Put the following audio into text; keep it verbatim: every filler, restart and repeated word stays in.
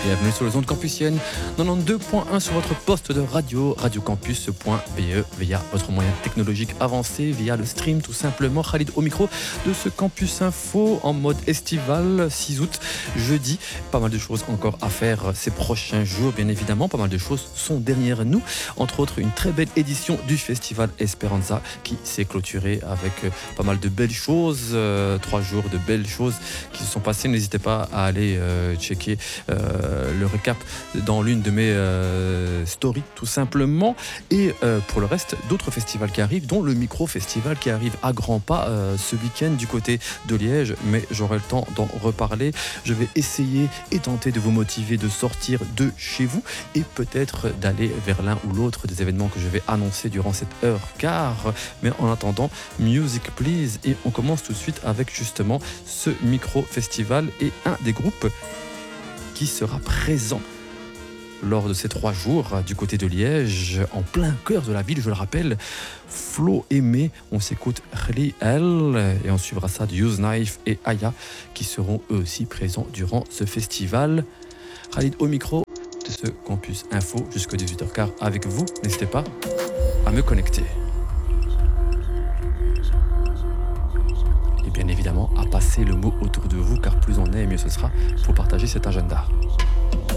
Bienvenue sur les ondes campusiennes quatre-vingt-douze point un sur votre poste de radio, radiocampus point b e, via votre moyen technologique avancé, via le stream tout simplement. Khalid au micro de ce Campus Info en mode estival, six août, jeudi. Pas mal de choses encore à faire ces prochains jours, bien évidemment. Pas mal de choses sont derrière nous. Entre autres, une très belle édition du festival Esperanza qui s'est clôturée avec pas mal de belles choses. Euh, trois jours de belles choses qui se sont passées. N'hésitez pas à aller euh, checker euh, le récap dans l'une de mes euh, stories, tout simplement. Et euh, pour le reste, d'autres festivals qui arrivent, dont le Micro Festival qui arrive à grands pas euh, ce week-end du côté de Liège. Mais j'aurai le temps d'en reparler. Je vais essayer et tenter de vous motiver de sortir de chez vous et peut-être d'aller vers l'un ou l'autre des événements que je vais annoncer durant cette heure car. Mais en attendant, music please. Et on commence tout de suite avec justement ce micro-festival et un des groupes qui sera présent lors de ces trois jours du côté de Liège, en plein cœur de la ville, je le rappelle. Flo Aimé, on s'écoute Khli El et on suivra ça de Use Knife et Aya qui seront eux aussi présents durant ce festival. Khalid au micro de ce Campus Info jusqu'à dix-huit heures quinze avec vous. N'hésitez pas à me connecter. Bien évidemment à passer le mot autour de vous car plus on est mieux ce sera pour partager cet agenda.